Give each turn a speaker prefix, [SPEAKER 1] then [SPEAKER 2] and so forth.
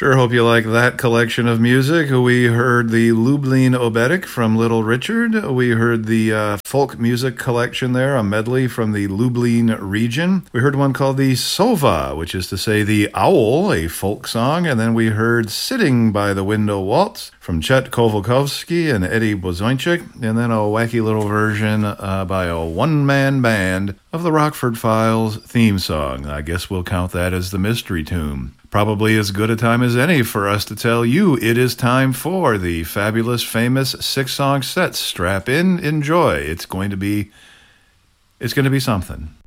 [SPEAKER 1] Sure hope you like that collection of music. We heard the Lublin Oberek from Little Richard. We heard the folk music collection there, a medley from the Lublin region. We heard one called the Sova, which is to say the owl, a folk song. And then we heard Sitting by the Window Waltz from Chet Kovalkovsky and Eddie Bozoinchik. And then a wacky little version by a one-man band of the Rockford Files theme song. I guess we'll count that as the mystery tune. Probably as good a time as any for us to tell you it is time for the fabulous, famous 6-song set. Strap in, enjoy. It's going to be something.